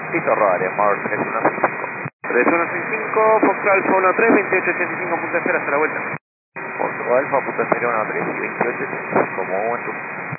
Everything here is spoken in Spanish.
Tito Rodríguez, Amor 3165. 3165, Fox Alfa 13, 2885.0, hasta la vuelta. Fox Alfa, punto 013, 2885, como momento.